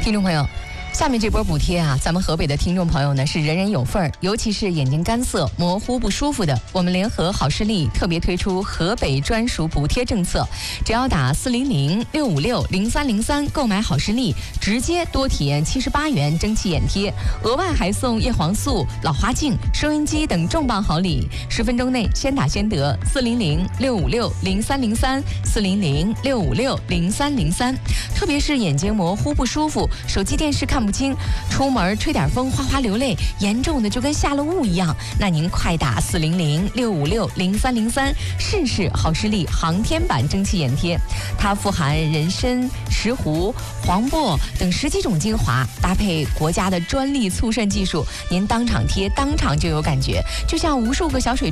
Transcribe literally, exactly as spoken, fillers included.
听众朋友，下面这波补贴啊，咱们河北的听众朋友呢是人人有份儿，尤其是眼睛干涩、模糊不舒服的，我们联合好视力特别推出河北专属补贴政策，只要打四零零六五六零三零三购买好视力，直接多体验七十八元蒸汽眼贴，额外还送叶黄素、老花镜、收音机等重磅好礼，十分钟内先打先得。四零零六五六零三零三，四零零六五六零三零三。特别是眼睛模糊不舒服，手机电视看不清，出门吹点风哗哗流泪，严重的就跟下了雾一样，那您快打四零零六五六零三零三试试好视力航天版蒸汽眼贴。它富含人参、石斛、黄柏等十几种精华，搭配国家的专利促渗技术，您当场贴当场就有感觉，就像无数个小水